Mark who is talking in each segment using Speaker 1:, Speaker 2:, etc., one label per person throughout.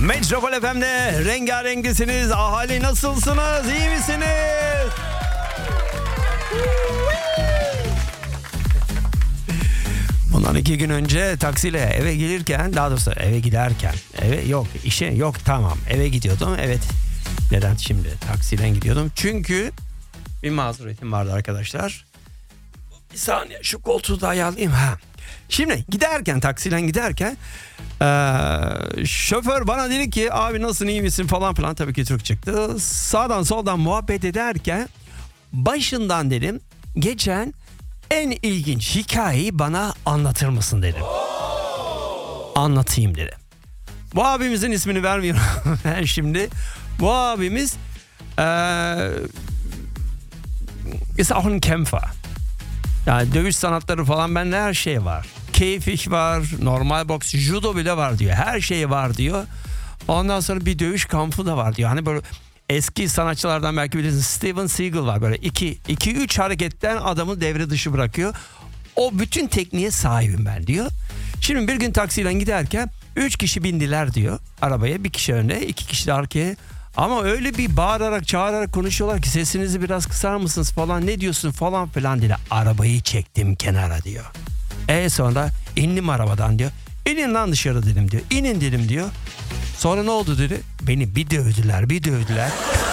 Speaker 1: Metropol FM'de rengarenksiniz. Ahali nasılsınız? İyi misiniz? Bundan 2 gün önce taksiyle eve gelirken, daha doğrusu eve giderken, işe yok, tamam, eve gidiyordum. Evet, neden şimdi taksiyle gidiyordum? Çünkü bir mazeretim vardı arkadaşlar. Bir saniye, şu koltuğu da ayarlayayım. Şimdi taksiyle giderken şoför bana dedi ki abi nasılsın, iyi misin falan filan, tabii ki Türk çıktı. Sağdan soldan muhabbet ederken başından dedim geçen en ilginç hikayeyi bana anlatır mısın dedim. Anlatayım dedi. Bu abimizin ismini vermiyorum ben şimdi. Bu abimiz ist auch ein Kämpfer. Yani dövüş sanatları falan, bende her şey var. Keyfiş var, normal boks, judo bile var diyor. Her şey var diyor. Ondan sonra bir dövüş kampı da var diyor. Hani böyle eski sanatçılardan belki bilirsiniz, Steven Seagal var. Böyle 2-3 hareketten adamı devre dışı bırakıyor. O bütün tekniğe sahibim ben diyor. Şimdi bir gün taksiyle giderken 3 kişi bindiler diyor arabaya. 1 kişi önde, 2 kişi de arkaya. Ama öyle bir bağırarak çağırarak konuşuyorlar ki sesinizi biraz kısar mısınız falan, ne diyorsun falan filan diye. Arabayı çektim kenara diyor. Sonra indim arabadan diyor. İnin lan dışarı dedim diyor. İnin dedim diyor. Sonra ne oldu dedi. Beni bir dövdüler.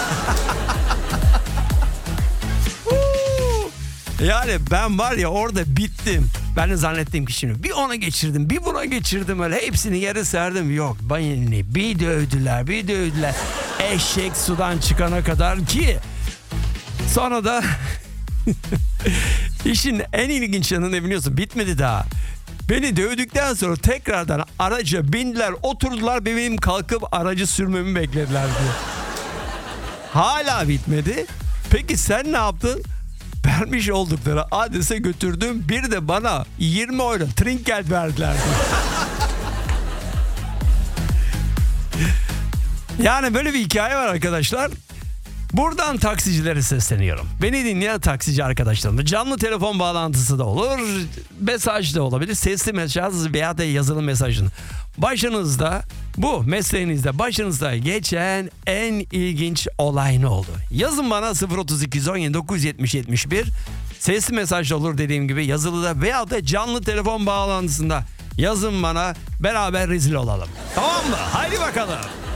Speaker 1: Yani ben var ya orada bittim. Ben de zannettim ki şimdi bir ona geçirdim, bir buna geçirdim, öyle hepsini yere serdim. Yok, beni bir dövdüler. Eşek sudan çıkana kadar ki sonra da işin en ilginç yanı ne biliyorsun? Bitmedi daha. Beni dövdükten sonra tekrardan araca bindiler, oturdular, benim kalkıp aracı sürmemi beklediler diyor. Hala bitmedi. Peki sen ne yaptın? Vermiş oldukları adrese götürdüm. Bir de bana 20 euro trinket verdiler diyor. Yani böyle bir hikaye var arkadaşlar. Buradan taksicilere sesleniyorum. Beni dinleyen taksici arkadaşlarım, canlı telefon bağlantısı da olur, mesaj da olabilir, sesli mesaj veya da yazılı mesajın. Başınızda, bu mesleğinizde başınızda geçen en ilginç olay ne oldu? Yazın bana 03217 970 71. Sesli mesaj da olur dediğim gibi, yazılı da veya da canlı telefon bağlantısında yazın bana, beraber rezil olalım. Tamam mı? Haydi bakalım.